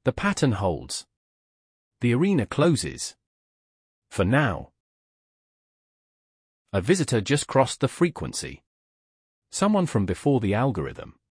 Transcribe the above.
The pattern holds. The arena closes. For now. A visitor just crossed the frequency. Someone from before the algorithm.